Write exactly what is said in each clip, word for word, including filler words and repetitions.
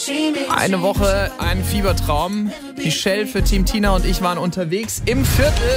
Eine Woche, ein Fiebertraum. Michelle für Team Tina und ich waren unterwegs im Viertel.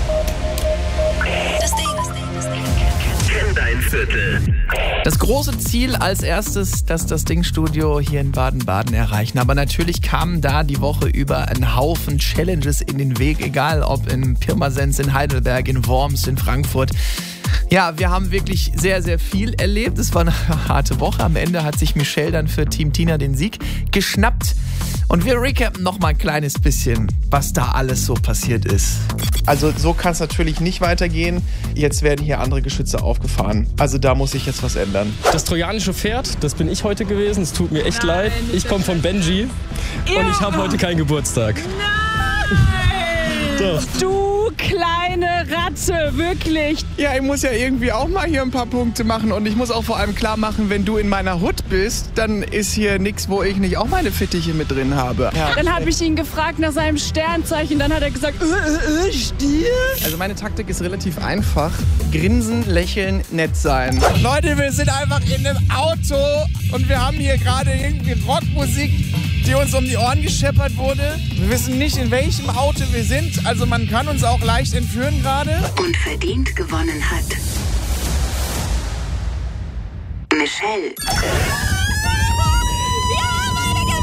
Das Ding, das Ding, das Ding. Kenn dein Viertel. Das große Ziel als erstes, dass das Ding-Studio hier in Baden-Baden erreichen. Aber natürlich kamen da die Woche über ein Haufen Challenges in den Weg. Egal ob in Pirmasens, in Heidelberg, in Worms, in Frankfurt. Ja, wir haben wirklich sehr, sehr viel erlebt. Es war eine harte Woche. Am Ende hat sich Michelle dann für Team Tina den Sieg geschnappt. Und wir recappen noch mal ein kleines bisschen, was da alles so passiert ist. Also so kann es natürlich nicht weitergehen. Jetzt werden hier andere Geschütze aufgefahren. Also da muss sich jetzt was ändern. Das trojanische Pferd, das bin ich heute gewesen. Es tut mir echt Nein, leid. Ich komme von Benji ja. und ich habe heute keinen Geburtstag. Nein! Doch. Du kleine Ratte, wirklich. Ja, ich muss ja irgendwie auch mal hier ein paar Punkte machen. Und ich muss auch vor allem klar machen, wenn du in meiner Hut bist, dann ist hier nichts, wo ich nicht auch meine Fittiche mit drin habe. Ja. Dann habe ich ihn gefragt nach seinem Sternzeichen. Dann hat er gesagt, äh, äh, äh, Stier. Also meine Taktik ist relativ einfach. Grinsen, lächeln, nett sein. Leute, wir sind einfach in einem Auto und wir haben hier gerade irgendwie Rockmusik, die uns um die Ohren gescheppert wurde. Wir wissen nicht, in welchem Auto wir sind. Also man kann uns auch leicht entführen gerade. Und verdient gewonnen hat Michelle.